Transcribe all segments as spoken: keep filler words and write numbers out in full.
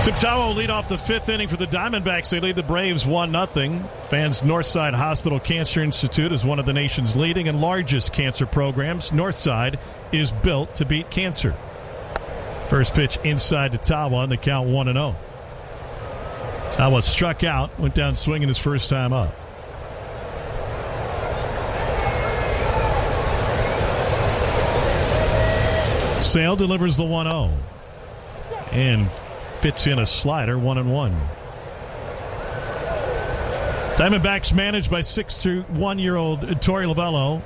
Tim Tawa will lead off the fifth inning for the Diamondbacks. They lead the Braves one nothing. Fans Northside Hospital Cancer Institute is one of the nation's leading and largest cancer programs. Northside is built to beat cancer. First pitch inside to Tawa, and the count one and oh. Tawa struck out, went down swinging his first time up. Sale delivers the one oh. And fits in a slider, one and one. Diamondbacks managed by six to one-year-old Torey Lovullo,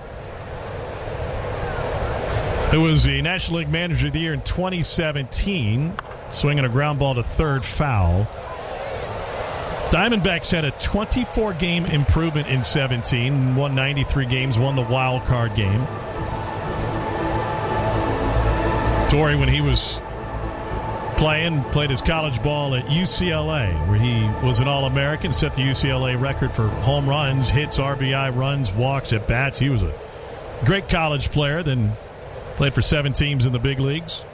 who was the National League Manager of the Year in twenty seventeen, swinging a ground ball to third, foul. Diamondbacks had a twenty-four game improvement in seventeen, won ninety-three games, won the wild card game. Torey, when he was playing, played his college ball at U C L A, where he was an All-American, set the U C L A record for home runs, hits, R B I, runs, walks, at bats. He was a great college player, then played for seven teams in the big leagues.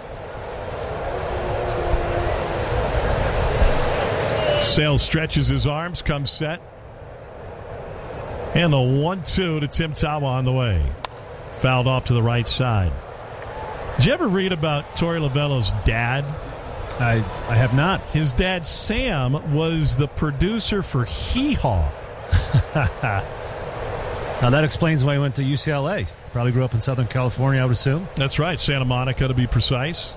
Sale stretches his arms, comes set. And the one two to Tim Tawa on the way. Fouled off to the right side. Did you ever read about Torey Lovullo's dad? I I have not. His dad, Sam, was the producer for Hee Haw. Now that explains why he went to U C L A. Probably grew up in Southern California, I would assume. That's right, Santa Monica to be precise.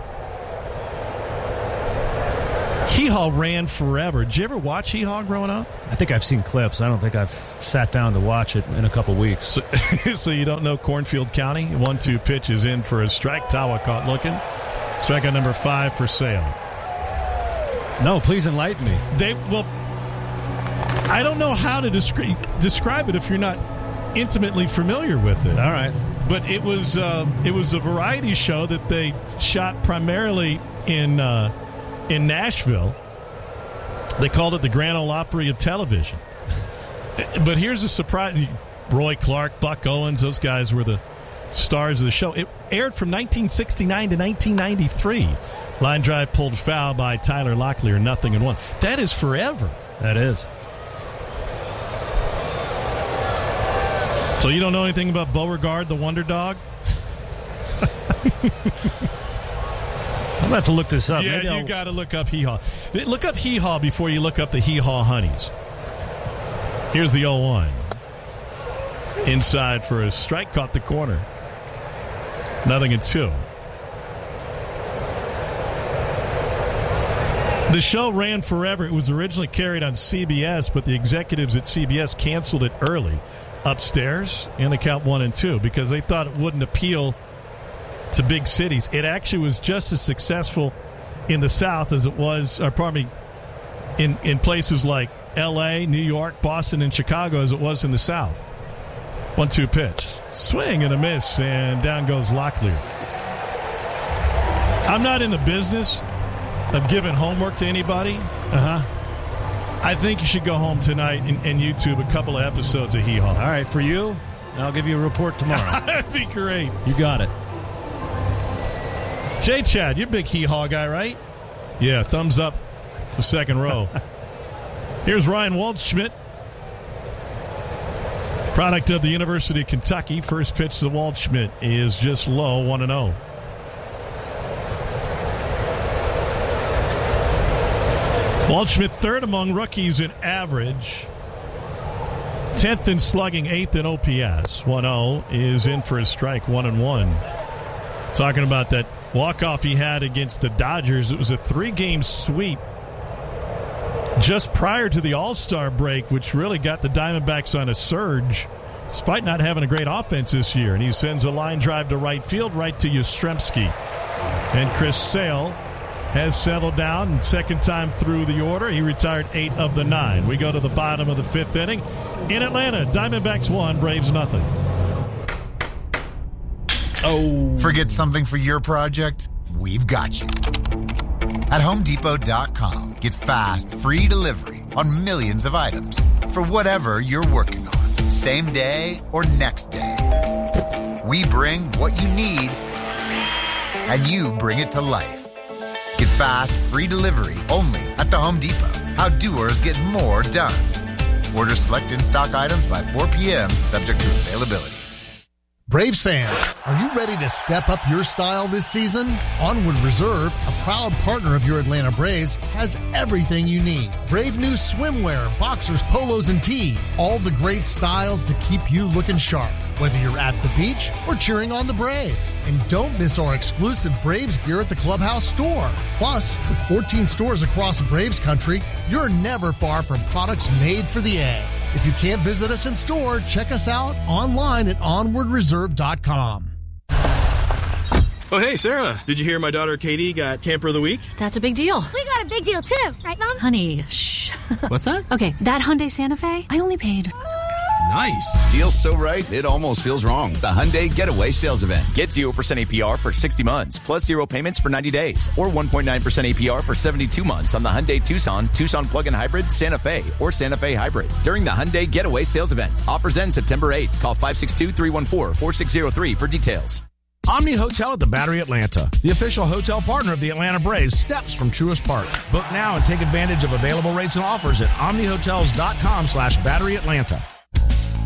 Hee Haw ran forever. Did you ever watch Hee Haw growing up? I think I've seen clips. I don't think I've sat down to watch it in a couple weeks. So, so you don't know Cornfield County? One two pitch is in for a strike. Tawa caught looking. Strikeout number five for Sale. No, please enlighten me. They well, I don't know how to describe describe it if you're not intimately familiar with it. All right, but it was uh, it was a variety show that they shot primarily in. Uh, In Nashville. They called it the Grand Ole Opry of television. But here's a surprise. Roy Clark, Buck Owens, those guys were the stars of the show. It aired from nineteen sixty-nine to nineteen ninety-three. Line drive pulled foul by Tyler Locklear, nothing and one. That is forever. That is. So you don't know anything about Beauregard, the Wonder Dog? I'm going to have to look this up. Yeah, Maybe you got to look up Hee Haw. Look up Hee Haw before you look up the Hee Haw Honeys. Here's the oh one. Inside for a strike, caught the corner. Nothing and two. The show ran forever. It was originally carried on C B S, but the executives at C B S canceled it early upstairs in the count one and two because they thought it wouldn't appeal to big cities. It actually was just as successful in the South as it was, or pardon me, in, in places like L A, New York, Boston, and Chicago as it was in the South. one two pitch. Swing and a miss, and down goes Locklear. I'm not in the business of giving homework to anybody. Uh-huh. I think you should go home tonight and, and YouTube a couple of episodes of Hee Haw. All right, for you, I'll give you a report tomorrow. That'd be great. You got it. Jay Chad, you're a big Hee Haw guy, right? Yeah, thumbs up the second row. Here's Ryan Waldschmidt, product of the University of Kentucky. First pitch to Waldschmidt is just low, one and oh. Waldschmidt third among rookies in average. tenth in slugging, eighth in O P S. one oh is in for a strike, one and one. Talking about that walk-off he had against the Dodgers. It was a three-game sweep just prior to the All-Star break, which really got the Diamondbacks on a surge, despite not having a great offense this year. And he sends a line drive to right field, right to Yastrzemski. And Chris Sale has settled down, and second time through the order. He retired eight of the nine. We go to the bottom of the fifth inning. In Atlanta, Diamondbacks one, Braves nothing. Oh. Forget something for your project? We've got you. At Home Depot dot com, get fast, free delivery on millions of items for whatever you're working on, same day or next day. We bring what you need, and you bring it to life. Get fast, free delivery only at the Home Depot. How doers get more done. Order select in-stock items by four p.m., subject to availability. Braves fans, are you ready to step up your style this season? Onward Reserve, a proud partner of your Atlanta Braves, has everything you need. Brave new swimwear, boxers, polos, and tees. All the great styles to keep you looking sharp, whether you're at the beach or cheering on the Braves. And don't miss our exclusive Braves gear at the Clubhouse store. Plus, with fourteen stores across Braves country, you're never far from products made for the A. If you can't visit us in store, check us out online at onward reserve dot com. Oh, hey, Sarah. Did you hear my daughter Katie got Camper of the Week? That's a big deal. We got a big deal, too. Right, Mom? Honey, shh. What's that? Okay, that Hyundai Santa Fe, I only paid... Nice. Deal's so right, it almost feels wrong. The Hyundai Getaway Sales Event. Get zero percent A P R for sixty months, plus zero payments for ninety days, or one point nine percent A P R for seventy-two months on the Hyundai Tucson, Tucson Plug-in Hybrid, Santa Fe, or Santa Fe Hybrid during the Hyundai Getaway Sales Event. Offers end September eighth. Call five six two, three one four, four six zero three for details. Omni Hotel at the Battery Atlanta, the official hotel partner of the Atlanta Braves, steps from Truist Park. Book now and take advantage of available rates and offers at omni hotels dot com slash battery atlanta.